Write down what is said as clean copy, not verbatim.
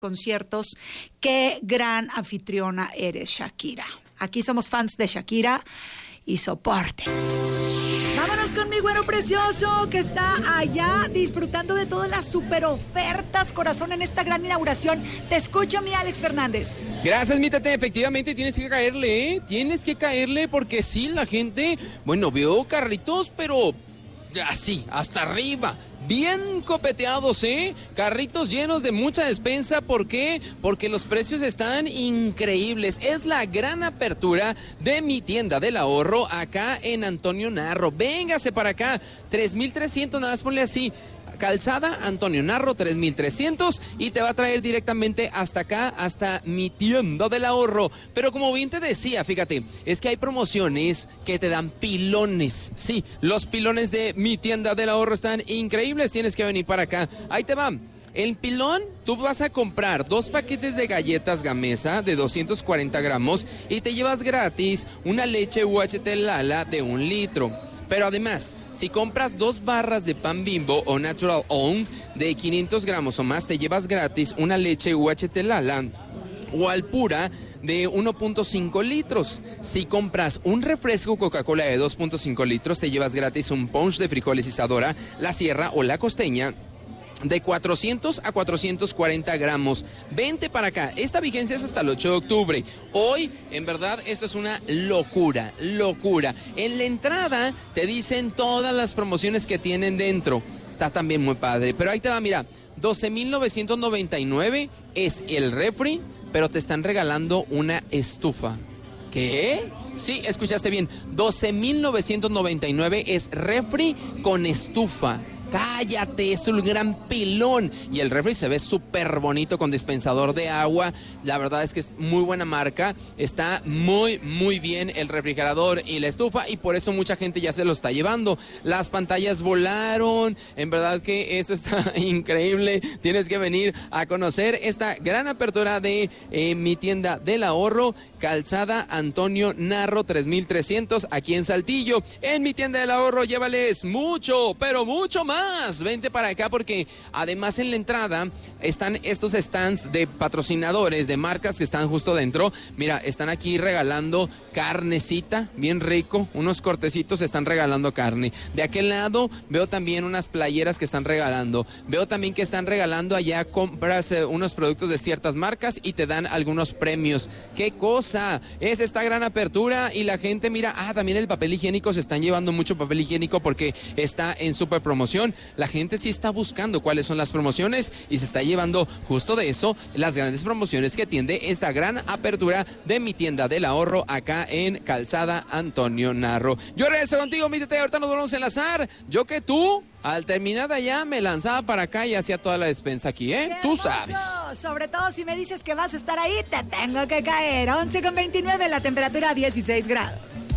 conciertos. Qué gran anfitriona eres, Shakira. Aquí somos fans de Shakira y soporte. Vámonos con mi güero precioso que está allá disfrutando de todas las super ofertas, corazón, en esta gran inauguración. Te escucho, mi Alex Fernández. Gracias, mi Tete. Efectivamente tienes que caerle, ¿eh? Tienes que caerle porque sí, la gente, bueno, veo carritos, pero así, hasta arriba. Bien copeteados, ¿eh? Carritos llenos de mucha despensa. ¿Por qué? Porque los precios están increíbles. Es la gran apertura de mi tienda del ahorro acá en Antonio Narro. Véngase para acá, 3,300, nada más ponle así. Calzada Antonio Narro, 3,300, y te va a traer directamente hasta acá, hasta mi tienda del ahorro. Pero como bien te decía, fíjate, es que hay promociones que te dan pilones. Sí, los pilones de mi tienda del ahorro están increíbles, tienes que venir para acá. Ahí te va. El pilón, tú vas a comprar 2 paquetes de galletas Gamesa de 240 gramos y te llevas gratis una leche UHT Lala de 1 litro. Pero además, si compras 2 barras de pan Bimbo o Natural Owned de 500 gramos o más, te llevas gratis una leche UHT Lala o Alpura de 1.5 litros. Si compras un refresco Coca-Cola de 2.5 litros, te llevas gratis un punch de frijoles Isadora, La Sierra o La Costeña de 400 a 440 gramos. Vente para acá. Esta vigencia es hasta el 8 de octubre. Hoy, en verdad, esto es una locura, locura. En la entrada te dicen todas las promociones que tienen dentro. Está también muy padre. Pero ahí te va, mira, 12,999 es el refri, pero te están regalando una estufa. ¿Qué? Sí, escuchaste bien. 12,999 es refri con estufa. Cállate, es un gran pilón. Y el refri se ve súper bonito con dispensador de agua. La verdad es que es muy buena marca. Está muy, muy bien el refrigerador y la estufa. Y por eso mucha gente ya se lo está llevando. Las pantallas volaron. En verdad que eso está increíble. Tienes que venir a conocer esta gran apertura de mi tienda del ahorro. Calzada Antonio Narro, 3,300 aquí en Saltillo. En mi tienda del ahorro llévales mucho, pero mucho más. Vente para acá porque además en la entrada están estos stands de patrocinadores de marcas que están justo dentro. Mira, están aquí regalando carnecita, bien rico, unos cortecitos, están regalando carne. De aquel lado veo también unas playeras que están regalando. Veo también que están regalando allá, compras unos productos de ciertas marcas y te dan algunos premios. ¡Qué cosa! Es esta gran apertura y la gente, mira, también el papel higiénico, se están llevando mucho papel higiénico porque está en súper promoción. La gente sí está buscando cuáles son las promociones y se está llevando justo de eso, las grandes promociones que tiene esta gran apertura de mi tienda del ahorro acá en Calzada Antonio Narro. Yo regreso contigo, mi tete, ahorita nos volvemos a enlazar. Yo que tú, al terminar allá, me lanzaba para acá y hacía toda la despensa aquí, ¿eh? Tú sabes. Sobre todo si me dices que vas a estar ahí, te tengo que caer. 11:29, la temperatura 16 grados.